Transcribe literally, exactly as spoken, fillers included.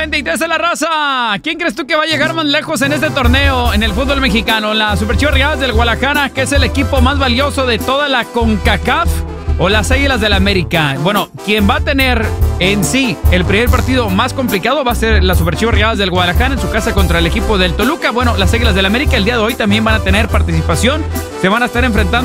veintitrés de la raza. ¿Quién crees tú que va a llegar más lejos en este torneo en el fútbol mexicano? ¿La Super Chivas Rayadas del Guadalajara, que es el equipo más valioso de toda la CONCACAF? ¿O las Águilas del América? Bueno, quien va a tener en sí el primer partido más complicado va a ser la Super Chivas Rayadas del Guadalajara en su casa contra el equipo del Toluca. Bueno, las Águilas del América el día de hoy también van a tener participación. Se van a estar enfrentando